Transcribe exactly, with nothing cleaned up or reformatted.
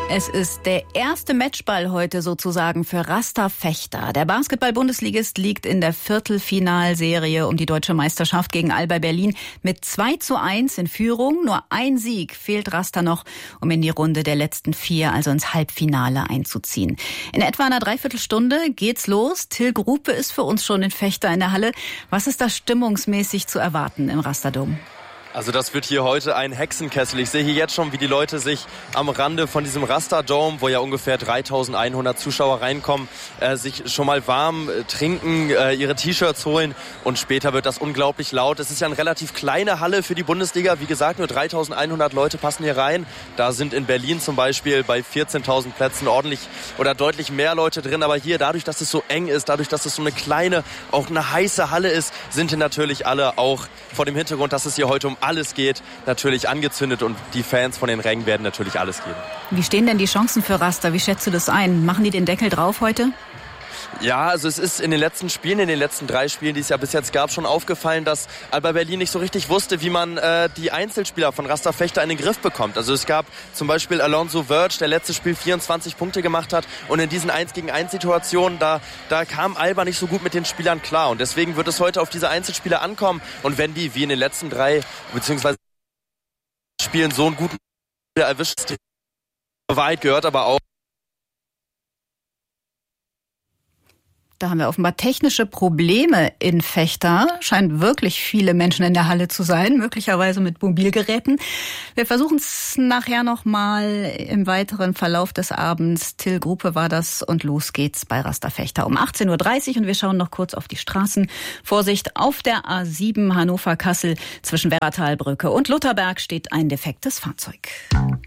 Es ist der erste Matchball heute sozusagen für Rasta Fechter. Der Basketball-Bundesligist liegt in der Viertelfinalserie um die deutsche Meisterschaft gegen Alba Berlin mit zwei zu eins in Führung. Nur ein Sieg fehlt Rasta noch, um in die Runde der letzten vier, also ins Halbfinale einzuziehen. In etwa einer Dreiviertelstunde geht's los. Till Grupe ist für uns schon in Fechter in der Halle. Was ist da stimmungsmäßig zu erwarten im Rastadom? Also das wird hier heute ein Hexenkessel. Ich sehe hier jetzt schon, wie die Leute sich am Rande von diesem Rastadome, wo ja ungefähr dreitausendeinhundert Zuschauer reinkommen, äh, sich schon mal warm äh, trinken, äh, ihre T-Shirts holen und später wird das unglaublich laut. Es ist ja eine relativ kleine Halle für die Bundesliga. Wie gesagt, nur dreitausendeinhundert Leute passen hier rein. Da sind in Berlin zum Beispiel bei vierzehntausend Plätzen ordentlich oder deutlich mehr Leute drin. Aber hier, dadurch, dass es so eng ist, dadurch, dass es so eine kleine, auch eine heiße Halle ist, sind hier natürlich alle auch vor dem Hintergrund, dass es hier heute um alles geht, natürlich angezündet und die Fans von den Rängen werden natürlich alles geben. Wie stehen denn die Chancen für Rasta? Wie schätzt du das ein? Machen die den Deckel drauf heute? Ja, also es ist in den letzten Spielen, in den letzten drei Spielen, die es ja bis jetzt gab, schon aufgefallen, dass Alba Berlin nicht so richtig wusste, wie man äh, die Einzelspieler von Rasta Fechter in den Griff bekommt. Also es gab zum Beispiel Alonso Verge, der letztes Spiel vierundzwanzig Punkte gemacht hat und in diesen eins gegen eins Situationen, da, da kam Alba nicht so gut mit den Spielern klar und deswegen wird es heute auf diese Einzelspieler ankommen und wenn die, wie in den letzten drei, beziehungsweise Spielen so einen guten Spieler erwischt, weit gehört aber auch. Da haben wir offenbar technische Probleme in Fechter. Scheinen wirklich viele Menschen in der Halle zu sein, möglicherweise mit Mobilgeräten. Wir versuchen es nachher nochmal im weiteren Verlauf des Abends. Till Grupe war das und los geht's bei Rasta Fechter um achtzehn Uhr dreißig und wir schauen noch kurz auf die Straßen. Vorsicht, auf der A sieben Hannover-Kassel zwischen Werratalbrücke und Lutherberg steht ein defektes Fahrzeug.